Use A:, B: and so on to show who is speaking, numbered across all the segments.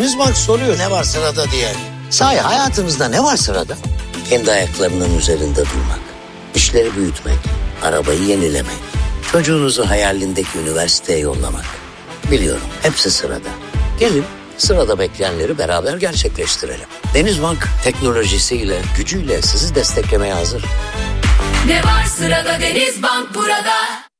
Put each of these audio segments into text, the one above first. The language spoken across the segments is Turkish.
A: Denizbank soruyor ne var sırada diye. Sahi hayatınızda ne var sırada? Kendi ayaklarının üzerinde durmak, işleri büyütmek, arabayı yenilemek, çocuğunuzu hayalindeki üniversiteye yollamak. Biliyorum hepsi sırada. Gelin sırada bekleyenleri beraber gerçekleştirelim. Denizbank teknolojisiyle, gücüyle sizi desteklemeye hazır.
B: Ne var sırada Denizbank burada.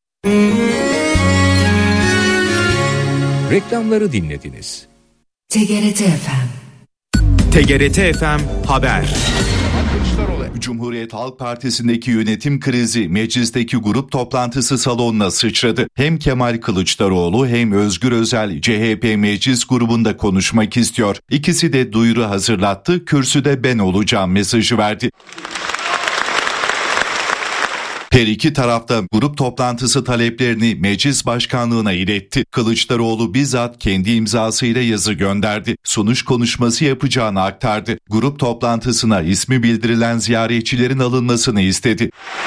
C: Reklamları dinlediniz.
B: TGRT FM.
C: TGRT FM Haber.
D: Cumhuriyet Halk Partisi'ndeki yönetim krizi meclisteki grup toplantısı salonuna sıçradı. Hem Kemal Kılıçdaroğlu hem Özgür Özel CHP meclis grubunda konuşmak istiyor. İkisi de duyuru hazırlattı, kürsüde ben olacağım mesajı verdi. Her iki tarafta grup toplantısı taleplerini meclis başkanlığına iletti. Kılıçdaroğlu bizzat kendi imzasıyla yazı gönderdi. Sunuş konuşması yapacağını aktardı. Grup toplantısına ismi bildirilen ziyaretçilerin alınmasını istedi.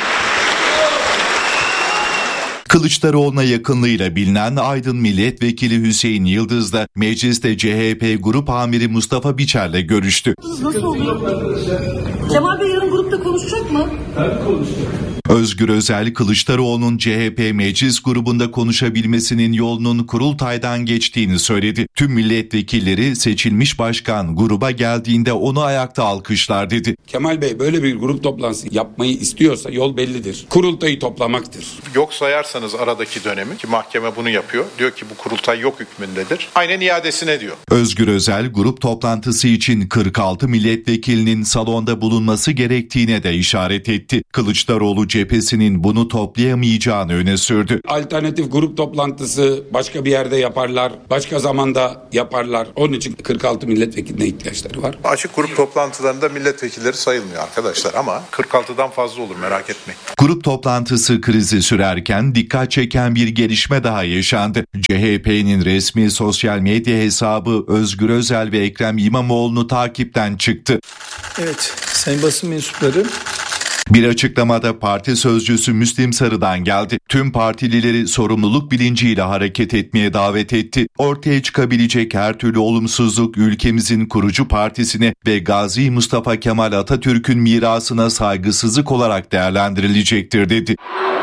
D: Kılıçdaroğlu'na yakınlığıyla bilinen Aydın Milletvekili Hüseyin Yıldız da mecliste CHP Grup Amiri Mustafa Biçer'le görüştü.
E: Nasıl oluyor? Kemal Bey yarın grupta konuşacak mı?
F: Evet, konuşacak.
D: Özgür Özel, Kılıçdaroğlu'nun CHP meclis grubunda konuşabilmesinin yolunun kurultaydan geçtiğini söyledi. Tüm milletvekilleri seçilmiş başkan gruba geldiğinde onu ayakta alkışlar dedi.
F: Kemal Bey böyle bir grup toplantısı yapmayı istiyorsa yol bellidir. Kurultayı toplamaktır.
G: Yok sayarsanız aradaki dönemi ki mahkeme bunu yapıyor. Diyor ki bu kurultay yok hükmündedir. Aynen iadesine diyor.
D: Özgür Özel grup toplantısı için 46 milletvekilinin salonda bulunması gerektiğine de işaret etti. Kılıçdaroğlu cephesinin bunu toplayamayacağını öne sürdü.
F: Alternatif grup toplantısı başka bir yerde yaparlar, başka zamanda yaparlar. Onun için 46 milletvekiline ihtiyaçları var.
G: Açık grup toplantılarında milletvekilleri sayılmıyor arkadaşlar ama 46'dan fazla olur, merak etmeyin.
D: Grup toplantısı krizi sürerken dikkat çeken bir gelişme daha yaşandı. CHP'nin resmi sosyal medya hesabı Özgür Özel ve Ekrem İmamoğlu'nu takipten çıktı.
H: Evet, sayın basın mensupları.
D: Bir açıklamada parti sözcüsü Müslim Sarı'dan geldi. Tüm partilileri sorumluluk bilinciyle hareket etmeye davet etti. Ortaya çıkabilecek her türlü olumsuzluk ülkemizin kurucu partisine ve Gazi Mustafa Kemal Atatürk'ün mirasına saygısızlık olarak değerlendirilecektir dedi.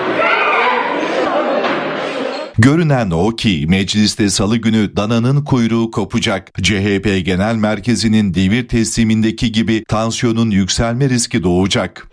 D: Görünen o ki mecliste salı günü dananın kuyruğu kopacak. CHP Genel Merkezi'nin devir teslimindeki gibi tansiyonun yükselme riski doğacak.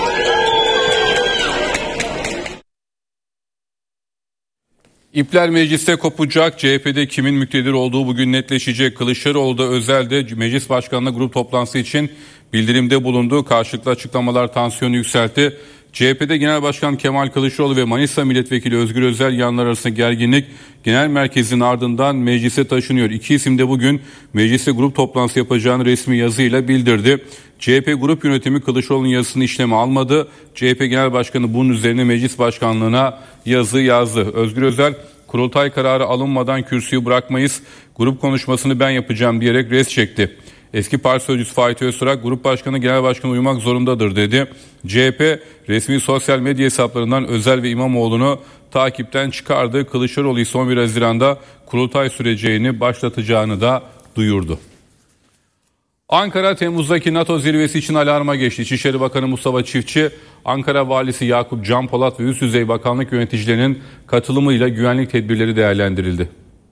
I: İpler mecliste kopacak. CHP'de kimin müktedir olduğu bugün netleşecek. Kılıçdaroğlu da Özel'de meclis başkanlığı grup toplantısı için bildirimde bulundu. Karşılıklı açıklamalar tansiyonu yükseltti. CHP'de Genel Başkan Kemal Kılıçdaroğlu ve Manisa Milletvekili Özgür Özel yanlar arasında gerginlik genel merkezin ardından meclise taşınıyor. İki isim de bugün mecliste grup toplantısı yapacağını resmi yazıyla bildirdi. CHP Grup Yönetimi Kılıçdaroğlu'nun yazısını işleme almadı. CHP Genel Başkanı bunun üzerine meclis başkanlığına yazı yazdı. Özgür Özel, kurultay kararı alınmadan kürsüyü bırakmayız, grup konuşmasını ben yapacağım diyerek res çekti. Eski parti sözcüsü Faik Öztürk, grup başkanı genel başkanı uymak zorundadır dedi. CHP resmi sosyal medya hesaplarından Özel ve İmamoğlu'nu takipten çıkardı. Kılıçdaroğlu ise 11 Haziran'da kurultay sürecini başlatacağını da duyurdu. Ankara Temmuz'daki NATO zirvesi için alarma geçti. İçişleri Bakanı Mustafa Çiftçi, Ankara Valisi Yakup Can Polat ve üst düzey bakanlık yöneticilerinin katılımıyla güvenlik tedbirleri değerlendirildi.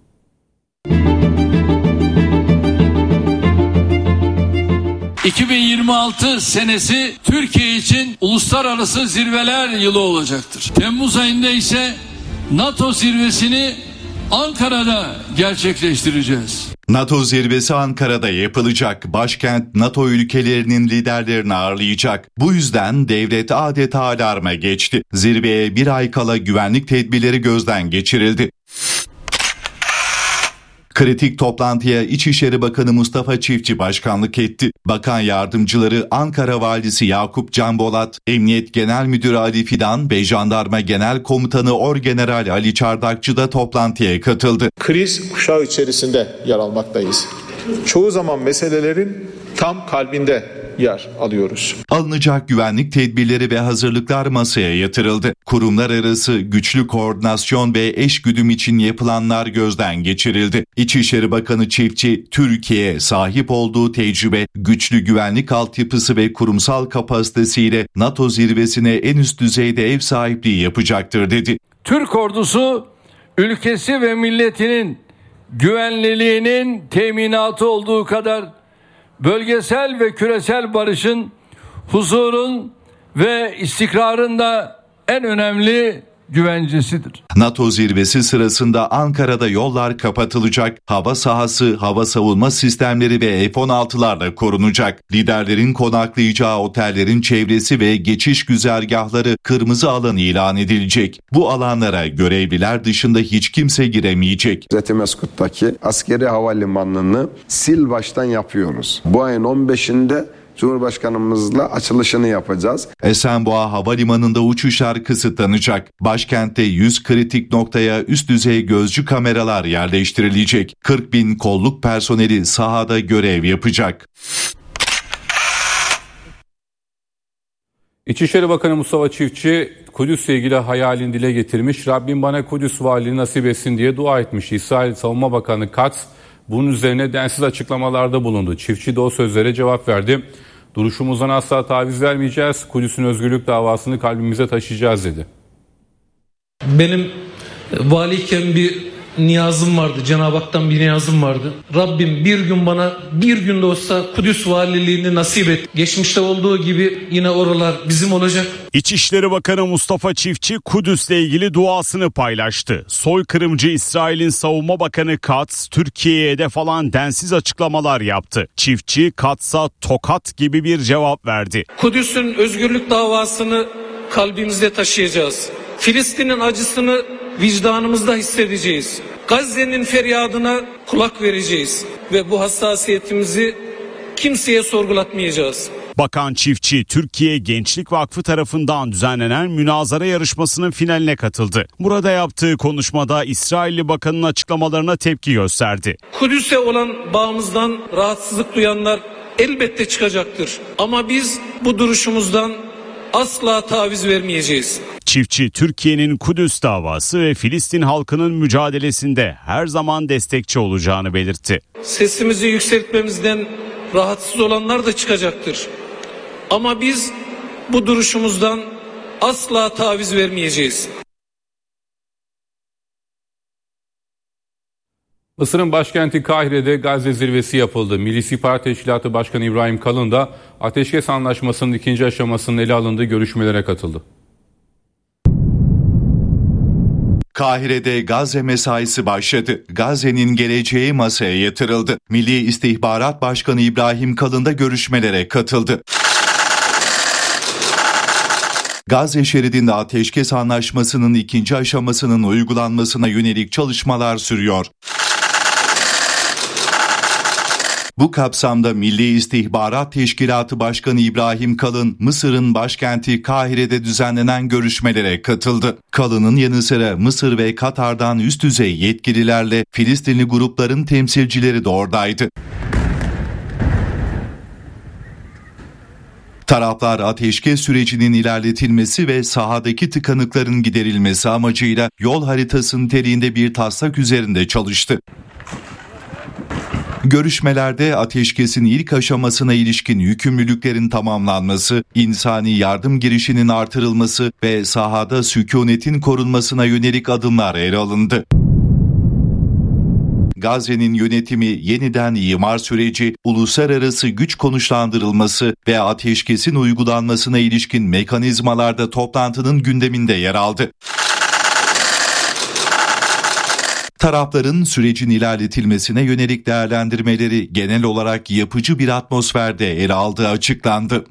J: ...2026 senesi Türkiye için uluslararası zirveler yılı olacaktır. Temmuz ayında ise NATO zirvesini Ankara'da gerçekleştireceğiz.
D: NATO zirvesi Ankara'da yapılacak. Başkent NATO ülkelerinin liderlerini ağırlayacak. Bu yüzden devlet adeta alarma geçti. Zirveye bir ay kala güvenlik tedbirleri gözden geçirildi. Kritik toplantıya İçişleri Bakanı Mustafa Çiftçi başkanlık etti. Bakan yardımcıları Ankara Valisi Yakup Can Polat, Emniyet Genel Müdürü Ali Fidan ve Jandarma Genel Komutanı Orgeneral Ali Çardakçı da toplantıya katıldı.
K: Kriz kuşağı içerisinde yer almaktayız. Çoğu zaman meselelerin tam kalbinde
G: yer alıyoruz.
D: Alınacak güvenlik tedbirleri ve hazırlıklar masaya yatırıldı. Kurumlar arası güçlü koordinasyon ve eşgüdüm için yapılanlar gözden geçirildi. İçişleri Bakanı Çiftçi, Türkiye sahip olduğu tecrübe, güçlü güvenlik altyapısı ve kurumsal kapasitesiyle NATO zirvesine en üst düzeyde ev sahipliği yapacaktır dedi.
J: Türk ordusu ülkesi ve milletinin güvenliliğinin teminatı olduğu kadar bölgesel ve küresel barışın, huzurun ve istikrarın da en önemli güvencesidir.
D: NATO zirvesi sırasında Ankara'da yollar kapatılacak, hava sahası, hava savunma sistemleri ve F-16'larla korunacak. Liderlerin konaklayacağı otellerin çevresi ve geçiş güzergahları kırmızı alan ilan edilecek. Bu alanlara görevliler dışında hiç kimse giremeyecek.
K: Etimeskut'taki askeri havalimanını sil baştan yapıyoruz. Bu ayın 15'inde Cumhurbaşkanımızla açılışını yapacağız.
D: Esenboğa Havalimanı'nda uçuşlar kısıtlanacak. Başkentte 100 kritik noktaya üst düzey gözcü kameralar yerleştirilecek. 40 bin kolluk personeli sahada görev yapacak.
I: İçişleri Bakanı Mustafa Çiftçi, Kudüs'le ilgili hayalini dile getirmiş. Rabbim bana Kudüs valiliğini nasip etsin diye dua etmiş. İsrail Savunma Bakanı Katz bunun üzerine densiz açıklamalarda bulundu. Çiftçi de o sözlere cevap verdi. Duruşumuzdan asla taviz vermeyeceğiz. Kudüs'ün özgürlük davasını kalbimize taşıyacağız dedi.
E: Benim valiyken bir niyazım vardı. Cenab-ı Hak'tan bir niyazım vardı. Rabbim bir gün bana bir gün de olsa Kudüs valiliğini nasip et. Geçmişte olduğu gibi yine oralar bizim olacak.
L: İçişleri Bakanı Mustafa Çiftçi Kudüs'le ilgili duasını paylaştı. Soykırımcı İsrail'in Savunma Bakanı Katz Türkiye'ye hedef alan densiz açıklamalar yaptı. Çiftçi Katz'a tokat gibi bir cevap verdi.
E: Kudüs'ün özgürlük davasını kalbimizde taşıyacağız. Filistin'in acısını vicdanımızda hissedeceğiz. Gazze'nin feryadına kulak vereceğiz ve bu hassasiyetimizi kimseye sorgulatmayacağız.
L: Bakan Çiftçi, Türkiye Gençlik Vakfı tarafından düzenlenen münazara yarışmasının finaline katıldı. Burada yaptığı konuşmada İsrailli bakanın açıklamalarına tepki gösterdi.
E: Kudüs'e olan bağımızdan rahatsızlık duyanlar elbette çıkacaktır. Ama biz bu duruşumuzdan asla taviz vermeyeceğiz.
L: Çiftçi, Türkiye'nin Kudüs davası ve Filistin halkının mücadelesinde her zaman destekçi olacağını belirtti.
E: Sesimizi yükseltmemizden rahatsız olanlar da çıkacaktır. Ama biz bu duruşumuzdan asla taviz vermeyeceğiz.
I: Mısır'ın başkenti Kahire'de Gazze zirvesi yapıldı. Milli İstihbarat Teşkilatı Başkanı İbrahim Kalın da ateşkes anlaşmasının ikinci aşamasının ele alındığı görüşmelere katıldı.
D: Kahire'de Gazze mesaisi başladı. Gazze'nin geleceği masaya yatırıldı. Milli İstihbarat Başkanı İbrahim Kalın da görüşmelere katıldı. Gazze şeridinde ateşkes anlaşmasının ikinci aşamasının uygulanmasına yönelik çalışmalar sürüyor. Bu kapsamda Milli İstihbarat Teşkilatı Başkanı İbrahim Kalın, Mısır'ın başkenti Kahire'de düzenlenen görüşmelere katıldı. Kalın'ın yanı sıra Mısır ve Katar'dan üst düzey yetkililerle Filistinli grupların temsilcileri de oradaydı. Taraflar ateşkes sürecinin ilerletilmesi ve sahadaki tıkanıkların giderilmesi amacıyla yol haritası niteliğinde bir taslak üzerinde çalıştı. Görüşmelerde ateşkesin ilk aşamasına ilişkin yükümlülüklerin tamamlanması, insani yardım girişinin artırılması ve sahada sükunetin korunmasına yönelik adımlar ele alındı. Gazze'nin yönetimi, yeniden imar süreci, uluslararası güç konuşlandırılması ve ateşkesin uygulanmasına ilişkin mekanizmalarda toplantının gündeminde yer aldı. Tarafların sürecin ilerletilmesine yönelik değerlendirmeleri genel olarak yapıcı bir atmosferde ele aldığı açıklandı.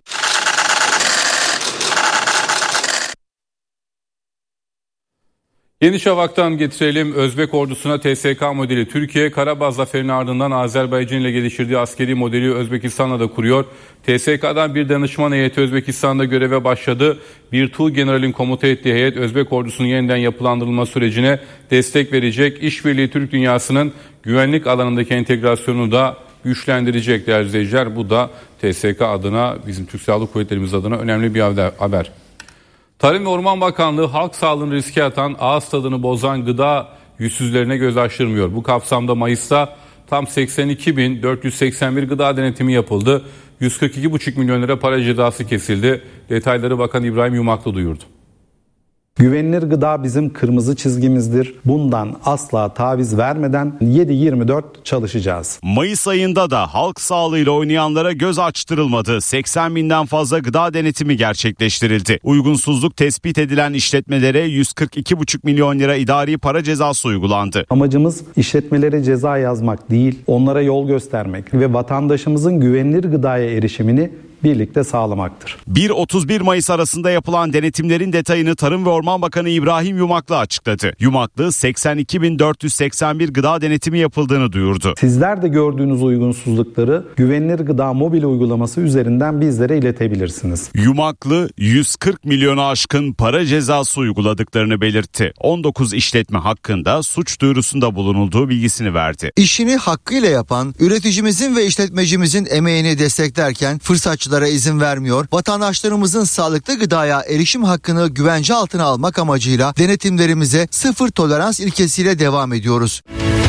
I: Yeni Şafak'tan getirelim. Özbek ordusuna TSK modeli. Türkiye, Karabağ zaferinin ardından Azerbaycan ile geliştirdiği askeri modeli Özbekistan'la da kuruyor. TSK'dan bir danışman heyeti Özbekistan'da göreve başladı. Bir Tuğgeneral'in komuta ettiği heyet Özbek ordusunun yeniden yapılandırılma sürecine destek verecek. İşbirliği Türk dünyasının güvenlik alanındaki entegrasyonu da güçlendirecek değerli izleyiciler. Bu da TSK adına, bizim Türk Silahlı Kuvvetlerimiz adına önemli bir haber. Tarım ve Orman Bakanlığı halk sağlığını riske atan, ağız tadını bozan gıda yüzsüzlerine göz açtırmıyor. Bu kapsamda Mayıs'ta tam 82.481 gıda denetimi yapıldı. 142,5 milyon lira para cezası kesildi. Detayları Bakan İbrahim Yumaklı duyurdu.
M: Güvenilir gıda bizim kırmızı çizgimizdir. Bundan asla taviz vermeden 7/24 çalışacağız.
L: Mayıs ayında da halk sağlığıyla oynayanlara göz açtırılmadı. 80 binden fazla gıda denetimi gerçekleştirildi. Uygunsuzluk tespit edilen işletmelere 142,5 milyon lira idari para cezası uygulandı.
M: Amacımız işletmelere ceza yazmak değil, onlara yol göstermek ve vatandaşımızın güvenilir gıdaya erişimini birlikte sağlamaktır.
L: 1-31 Mayıs arasında yapılan denetimlerin detayını Tarım ve Orman Bakanı İbrahim Yumaklı açıkladı. Yumaklı 82.481 gıda denetimi yapıldığını duyurdu.
M: Sizler de gördüğünüz uygunsuzlukları Güvenilir Gıda mobil uygulaması üzerinden bizlere iletebilirsiniz.
L: Yumaklı 140 milyonu aşkın para cezası uyguladıklarını belirtti. 19 işletme hakkında suç duyurusunda bulunulduğu bilgisini verdi.
N: İşini hakkıyla yapan üreticimizin ve işletmecimizin emeğini desteklerken fırsatçı izin vermiyor. Vatandaşlarımızın sağlıklı gıdaya erişim hakkını güvence altına almak amacıyla denetimlerimize sıfır tolerans ilkesiyle devam ediyoruz.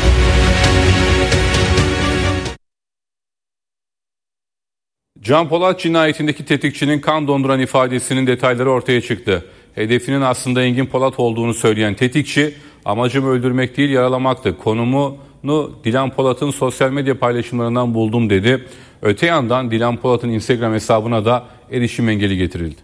I: Can Polat cinayetindeki tetikçinin kan donduran ifadesinin detayları ortaya çıktı. Hedefinin aslında Engin Polat olduğunu söyleyen tetikçi, amacım öldürmek değil yaralamaktı. Konumunu Dilan Polat'ın sosyal medya paylaşımlarından buldum dedi. Öte yandan Dilan Polat'ın Instagram hesabına da erişim engeli getirildi.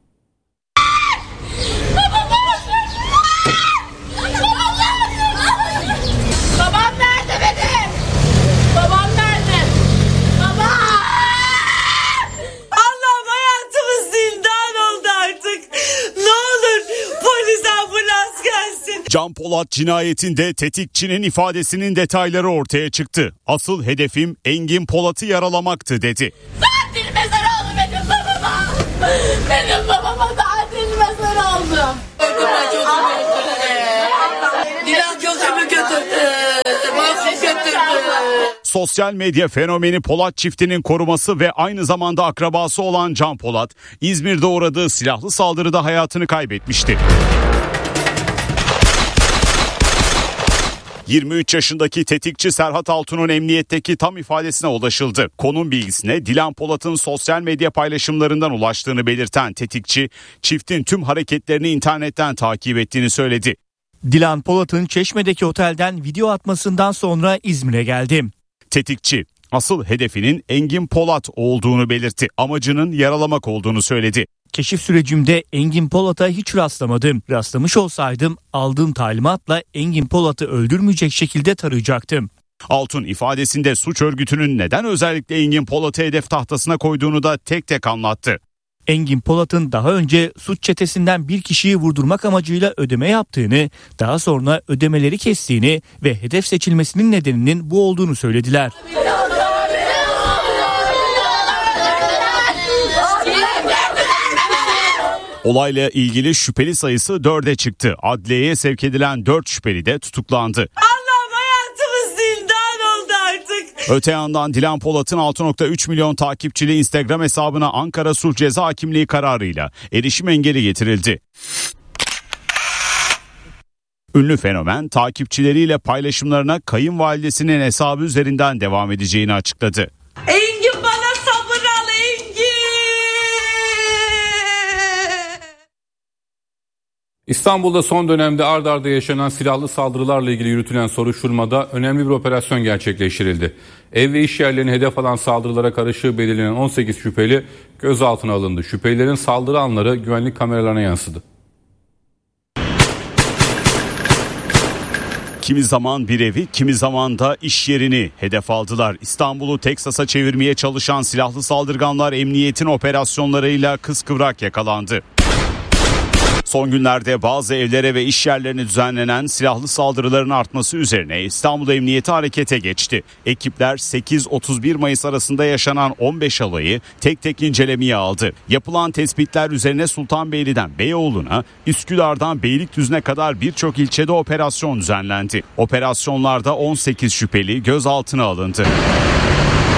B: Babam nerede benim? Babam nerede? Baba! Allah'ım hayatımız zindan oldu artık. Ne olur polis ambulans gelsin.
L: Can Polat cinayetinde tetikçinin ifadesinin detayları ortaya çıktı. Asıl hedefim Engin Polat'ı yaralamaktı dedi.
B: Tatil mezarı oldu benim babama. Benim babama tatil mezarı oldu. Dilan gözümü götürdü. Mahsus götürdü.
L: Sosyal medya fenomeni Polat çiftinin koruması ve aynı zamanda akrabası olan Can Polat, İzmir'de uğradığı silahlı saldırıda hayatını kaybetmişti. 23 yaşındaki tetikçi Serhat Altun'un emniyetteki tam ifadesine ulaşıldı. Konum bilgisine Dilan Polat'ın sosyal medya paylaşımlarından ulaştığını belirten tetikçi, çiftin tüm hareketlerini internetten takip ettiğini söyledi.
O: Dilan Polat'ın Çeşme'deki otelden video atmasından sonra İzmir'e geldi.
L: Tetikçi, asıl hedefinin Engin Polat olduğunu belirtti. Amacının yaralamak olduğunu söyledi.
O: Keşif sürecimde Engin Polat'a hiç rastlamadım. Rastlamış olsaydım aldığım talimatla Engin Polat'ı öldürmeyecek şekilde tarayacaktım.
L: Altun ifadesinde suç örgütünün neden özellikle Engin Polat'ı hedef tahtasına koyduğunu da tek tek anlattı.
O: Engin Polat'ın daha önce suç çetesinden bir kişiyi vurdurmak amacıyla ödeme yaptığını, daha sonra ödemeleri kestiğini ve hedef seçilmesinin nedeninin bu olduğunu söylediler.
L: Olayla ilgili şüpheli sayısı 4'e çıktı. Adliyeye sevk edilen 4 şüpheli de tutuklandı.
B: Allah'ım hayatımız zindan oldu artık.
L: Öte yandan Dilan Polat'ın 6.3 milyon takipçili Instagram hesabına Ankara Sulh Ceza Hakimliği kararıyla erişim engeli getirildi. Ünlü fenomen takipçileriyle paylaşımlarına kayınvalidesinin hesabı üzerinden devam edeceğini açıkladı.
B: Engin bana sabır al Engin.
I: İstanbul'da son dönemde ard arda yaşanan silahlı saldırılarla ilgili yürütülen soruşturmada önemli bir operasyon gerçekleştirildi. Ev ve iş yerlerini hedef alan saldırılara karışığı belirlenen 18 şüpheli gözaltına alındı. Şüphelilerin saldırı anları güvenlik kameralarına yansıdı.
L: Kimi zaman bir evi, kimi zaman da iş yerini hedef aldılar. İstanbul'u Teksas'a çevirmeye çalışan silahlı saldırganlar emniyetin operasyonlarıyla kıskıvrak yakalandı. Son günlerde bazı evlere ve iş yerlerine düzenlenen silahlı saldırıların artması üzerine İstanbul Emniyeti harekete geçti. Ekipler 8-31 Mayıs arasında yaşanan 15 olayı tek tek incelemeye aldı. Yapılan tespitler üzerine Sultanbeyli'den Beyoğlu'na, Üsküdar'dan Beylikdüzü'ne kadar birçok ilçede operasyon düzenlendi. Operasyonlarda 18 şüpheli gözaltına alındı.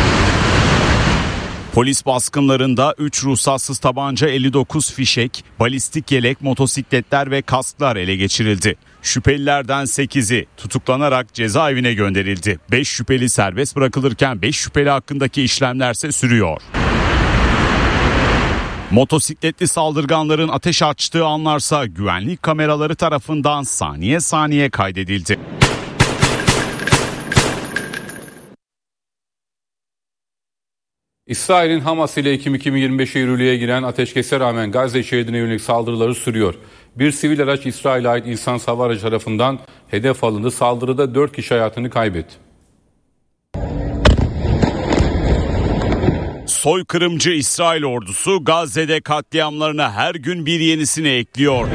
L: Polis baskınlarında 3 ruhsatsız tabanca, 59 fişek, balistik yelek, motosikletler ve kasklar ele geçirildi. Şüphelilerden 8'i tutuklanarak cezaevine gönderildi. 5 şüpheli serbest bırakılırken 5 şüpheli hakkındaki işlemlerse sürüyor. Motosikletli saldırganların ateş açtığı anlarsa güvenlik kameraları tarafından saniye saniye kaydedildi.
I: İsrail'in Hamas ile Ekim 2025'e yürürlüğe giren ateşkese rağmen Gazze şeridine yönelik saldırıları sürüyor. Bir sivil araç İsrail'e ait insansız hava aracı tarafından hedef alındı. Saldırıda 4 kişi hayatını kaybetti.
L: Soykırımcı İsrail ordusu Gazze'de katliamlarına her gün bir yenisini ekliyor.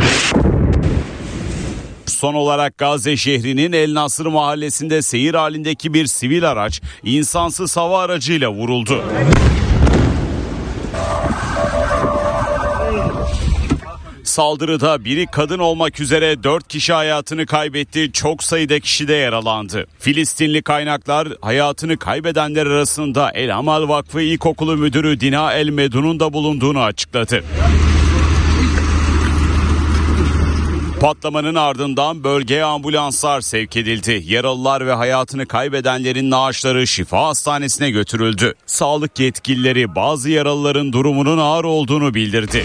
L: Son olarak Gazze şehrinin El Nasr mahallesinde seyir halindeki bir sivil araç insansız hava aracıyla vuruldu. Saldırıda biri kadın olmak üzere 4 kişi hayatını kaybetti, çok sayıda kişi de yaralandı. Filistinli kaynaklar hayatını kaybedenler arasında El Amal Vakfı İlkokulu Müdürü Dina El Medun'un da bulunduğunu açıkladı. Patlamanın ardından bölgeye ambulanslar sevk edildi. Yaralılar ve hayatını kaybedenlerin naaşları şifa hastanesine götürüldü. Sağlık yetkilileri bazı yaralıların durumunun ağır olduğunu bildirdi.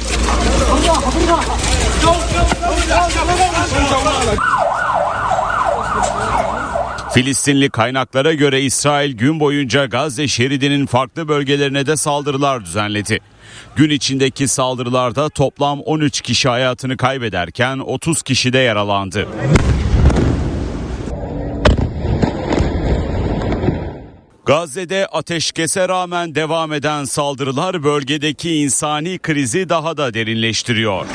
L: Filistinli kaynaklara göre İsrail gün boyunca Gazze şeridinin farklı bölgelerine de saldırılar düzenledi. Gün içindeki saldırılarda toplam 13 kişi hayatını kaybederken 30 kişi de yaralandı. Gazze'de ateşkese rağmen devam eden saldırılar bölgedeki insani krizi daha da derinleştiriyor.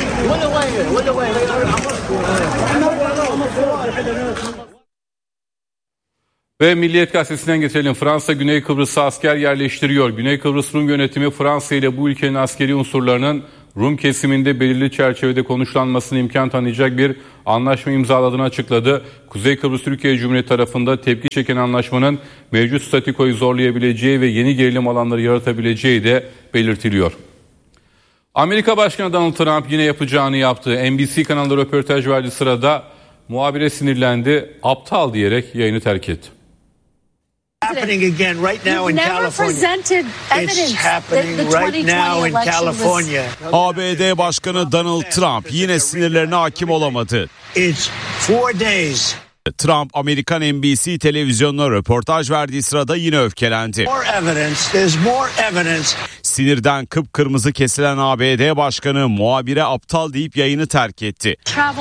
I: Ve Milliyet Gazetesi'nden getirelim. Fransa Güney Kıbrıs'a asker yerleştiriyor. Güney Kıbrıs Rum yönetimi Fransa ile bu ülkenin askeri unsurlarının Rum kesiminde belirli çerçevede konuşlanmasına imkan tanıyacak bir anlaşma imzaladığını açıkladı. Kuzey Kıbrıs Türkiye Cumhuriyeti tarafında tepki çeken anlaşmanın mevcut statikoyu zorlayabileceği ve yeni gerilim alanları yaratabileceği de belirtiliyor. Amerika Başkanı Donald Trump yine yapacağını yaptı. NBC kanalında röportaj verdiği sırada muhabire sinirlendi, aptal diyerek yayını terk etti.
P: Happening again right now in California. It's happening right now in California.
L: ABD Başkanı Donald Trump yine sinirlerine hakim olamadı.
P: It's 4 days.
L: Trump Amerikan NBC televizyonuna röportaj verdiği sırada yine öfkelendi. Sinirden kıpkırmızı kesilen ABD Başkanı muhabire aptal deyip yayını terk etti.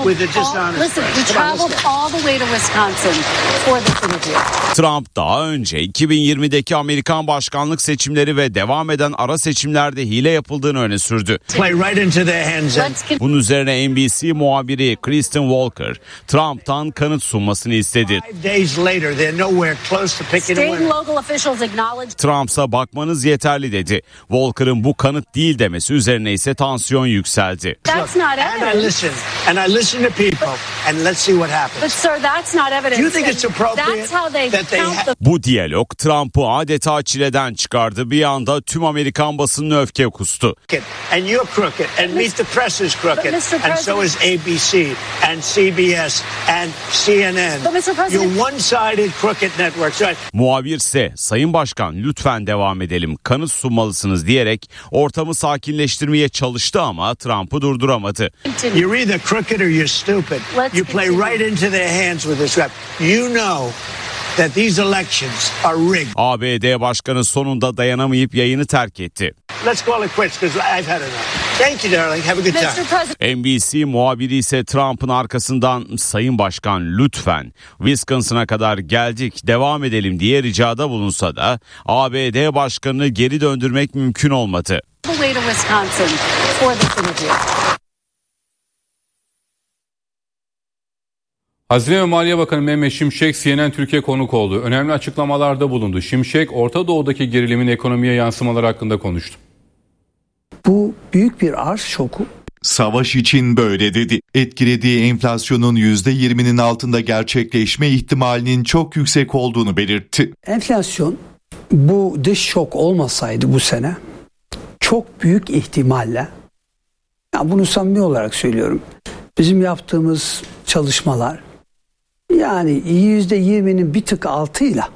L: Trump daha önce 2020'deki Amerikan başkanlık seçimleri ve devam eden ara seçimlerde hile yapıldığını öne sürdü. Bunun üzerine NBC muhabiri Kristen Walker Trump'tan kanıt sunmasını istedi. Trump'sa bakmanız yeterli dedi. Walker'ın bu kanıt değil demesi üzerine ise tansiyon yükseldi. Bu diyalog Trump'ı adeta çileden çıkardı. Bir anda tüm Amerikan basınına öfke kustu. Muhabirse Sayın Başkan lütfen devam edelim, kanıt sunmalısınız diyerek ortamı sakinleştirmeye çalıştı ama Trump'ı durduramadı. ABD Başkanı sonunda dayanamayıp yayını terk etti. NBC muhabiri ise Trump'ın arkasından Sayın Başkan lütfen Wisconsin'a kadar geldik devam edelim diye ricada bulunsa da ABD Başkanı'nı geri döndürmek mümkün olmadı.
I: Hazine ve Maliye Bakanı Mehmet Şimşek CNN Türkiye konuk oldu. Önemli açıklamalarda bulundu. Şimşek Orta Doğu'daki gerilimin ekonomiye yansımaları hakkında konuştu.
Q: Bu büyük bir arz şoku.
D: Savaş için böyle dedi. Etkilediği enflasyonun %20'nin altında gerçekleşme ihtimalinin çok yüksek olduğunu belirtti.
Q: Enflasyon bu dış şok olmasaydı bu sene çok büyük ihtimalle, ya bunu samimi olarak söylüyorum, bizim yaptığımız çalışmalar yani %20'nin bir tık altıyla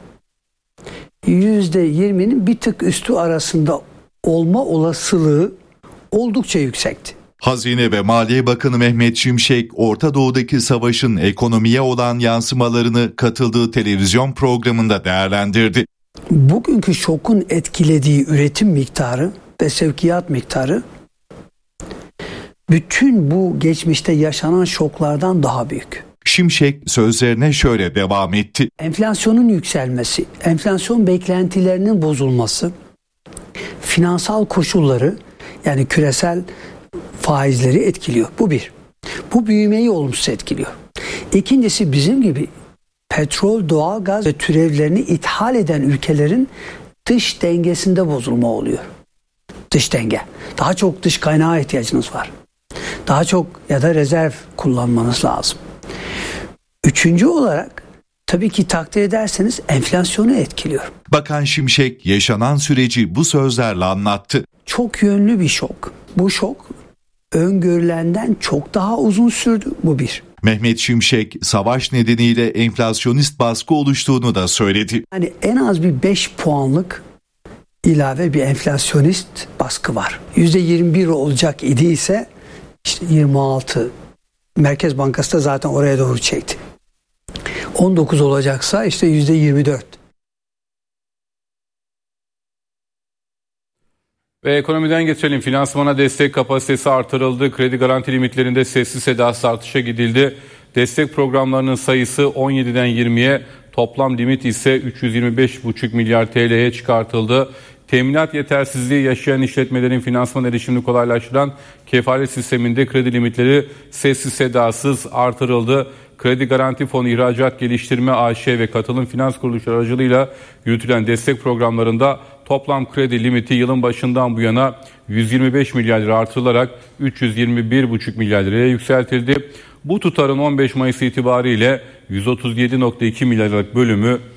Q: %20'nin bir tık üstü arasında olma olasılığı oldukça yüksekti.
D: Hazine ve Maliye Bakanı Mehmet Şimşek, Orta Doğu'daki savaşın ekonomiye olan yansımalarını katıldığı televizyon programında değerlendirdi.
Q: Bugünkü şokun etkilediği üretim miktarı ve sevkiyat miktarı bütün bu geçmişte yaşanan şoklardan daha büyük.
D: Şimşek sözlerine şöyle devam etti.
Q: Enflasyonun yükselmesi, enflasyon beklentilerinin bozulması, finansal koşulları yani küresel faizleri etkiliyor. Bu bir. Bu büyümeyi olumsuz etkiliyor. İkincisi bizim gibi petrol, doğalgaz ve türevlerini ithal eden ülkelerin dış dengesinde bozulma oluyor. Dış denge. Daha çok dış kaynağa ihtiyacınız var. Daha çok ya da rezerv kullanmanız lazım. Üçüncü olarak tabii ki takdir ederseniz enflasyonu etkiliyor.
D: Bakan Şimşek yaşanan süreci bu sözlerle anlattı.
Q: Çok yönlü bir şok. Bu şok öngörülenden çok daha uzun sürdü. Bu bir.
D: Mehmet Şimşek savaş nedeniyle enflasyonist baskı oluştuğunu da söyledi.
Q: Yani en az bir 5 puanlık ilave bir enflasyonist baskı var. %21 olacak idiyse işte 26, Merkez Bankası da zaten oraya doğru çekti. 19 olacaksa işte %24.
I: Ve ekonomiden geçelim. Finansmana destek kapasitesi artırıldı. Kredi garanti limitlerinde sessiz sedasız artışa gidildi. Destek programlarının sayısı 17'den 20'ye, toplam limit ise 325,5 milyar TL'ye çıkartıldı. Teminat yetersizliği yaşayan işletmelerin finansman erişimini kolaylaştıran kefalet sisteminde kredi limitleri sessiz sedasız artırıldı. Kredi Garanti Fonu İhracat Geliştirme AŞ ve katılım finans kuruluşları aracılığıyla yürütülen destek programlarında toplam kredi limiti yılın başından bu yana 125 milyar lira artırılarak 321,5 milyar liraya yükseltildi. Bu tutarın 15 Mayıs itibariyle 137,2 milyar liralık bölümü